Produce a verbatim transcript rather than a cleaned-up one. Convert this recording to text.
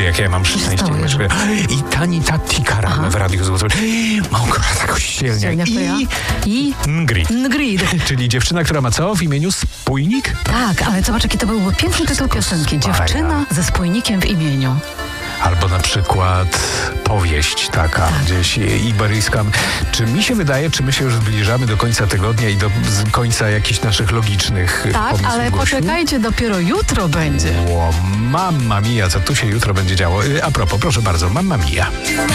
jak ja mam szczęście. I Tani Tati Karam w Radiu Złoty. Małgorzata Kościelnia. I... I... Ngrid. Ngrid. Czyli dziewczyna, która ma co w imieniu? Spójnik? Tak, ale zobacz, jaki to był piękny tytuł piosenki. Dziewczyna ze spójnikiem w imieniu. Albo na przykład powieść taka tak. gdzieś iberyjska. Czy mi się wydaje, czy my się już zbliżamy do końca tygodnia i do końca jakichś naszych logicznych Tak, pomysłów, ale Gosiu? poczekajcie, dopiero jutro będzie. O, mamma mia, co tu się jutro będzie działo. A propos, proszę bardzo, mamma mia.